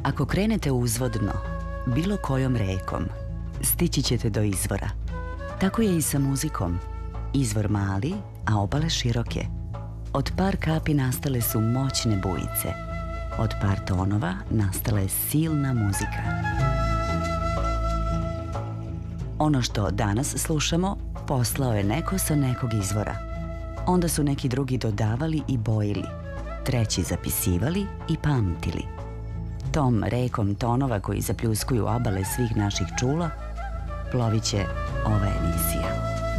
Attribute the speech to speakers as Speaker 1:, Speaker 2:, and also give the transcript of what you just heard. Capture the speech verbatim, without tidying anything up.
Speaker 1: Ako krenete uzvodno, bilo kojom rekom, stići ćete do izvora. Tako je i sa muzikom. Izvor mali, a obale široke. Od par kapi nastale su moćne bujice. Od par tonova nastala je silna muzika. Ono što danas slušamo, poslao je neko sa nekog izvora. Onda su neki drugi dodavali i bojili, treći zapisivali i pamtili. Tom rekom tonova koji zapljuskuju obale svih naših čula, plovit će ova emisija.